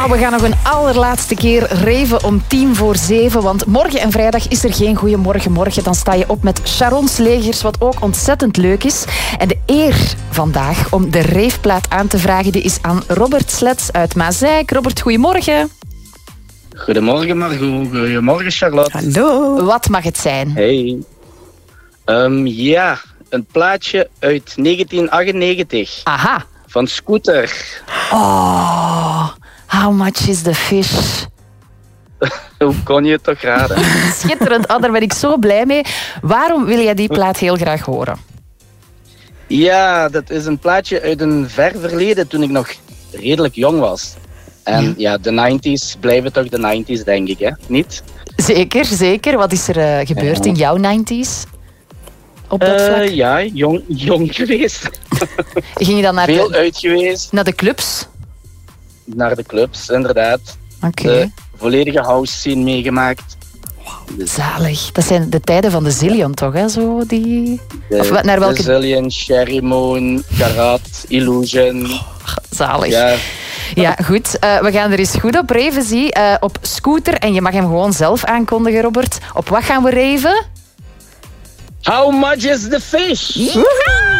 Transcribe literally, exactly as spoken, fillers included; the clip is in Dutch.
Nou, we gaan nog een allerlaatste keer reven om tien voor zeven. Want morgen en vrijdag is er geen Goeiemorgen Morgen. Dan sta je op met Sharon's Legers, wat ook ontzettend leuk is. En de eer vandaag om de reefplaat aan te vragen, die is aan Robert Slets uit Mazeik. Robert, goedemorgen. Goedemorgen Margot, goedemorgen Charlotte. Hallo. Wat mag het zijn? Hey. Um, ja, een plaatje uit negentien achtennegentig. Aha. Van Scooter. Oh, how much is the fish? Hoe kon je het toch raden? Schitterend, oh, daar ben ik zo blij mee. Waarom wil jij die plaat heel graag horen? Ja, dat is een plaatje uit een ver verleden toen ik nog redelijk jong was. En ja, ja de nineties blijven toch de nineties, denk ik, hè? Niet? Zeker, zeker. Wat is er uh, gebeurd ja. in jouw nineties? Op dat vlak? Uh, ja, jong, jong geweest. Ging je dan naar Veel de, uit geweest. Naar de clubs? Naar de clubs, inderdaad. Oké. Okay. De volledige house scene meegemaakt. Wow, dus. Zalig. Dat zijn de tijden van de Zillion, toch? Hè? Zo die... De, of naar welke... de Zillion, Sherry Moon, Karat, Illusion. Oh, zalig. Ja. Ja, goed. Uh, we gaan er eens goed op reven, zie. Uh, op Scooter. En je mag hem gewoon zelf aankondigen, Robert. Op wat gaan we reven? How much is the fish? Ja!